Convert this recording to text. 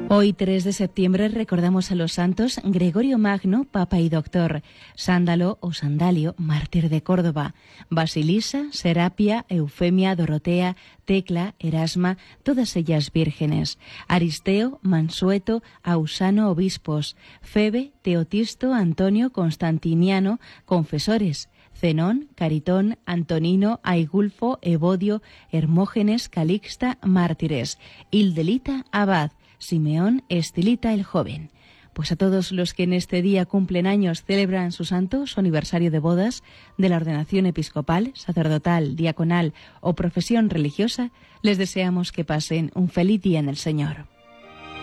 Hoy, 3 de septiembre, recordamos a los santos Gregorio Magno, Papa y Doctor, Sándalo o Sandalio, mártir de Córdoba, Basilisa, Serapia, Eufemia, Dorotea, Tecla, Erasma, todas ellas vírgenes, Aristeo, Mansueto, Ausano, obispos, Febe, Teotisto, Antonio, Constantiniano, confesores, Zenón, Caritón, Antonino, Aigulfo, Evodio, Hermógenes, Calixta, mártires, Hildelita, abad, Simeón, Estilita el joven. Pues a todos los que en este día cumplen años, celebran su santo, su aniversario de bodas, de la ordenación episcopal, sacerdotal, diaconal o profesión religiosa, les deseamos que pasen un feliz día en el Señor.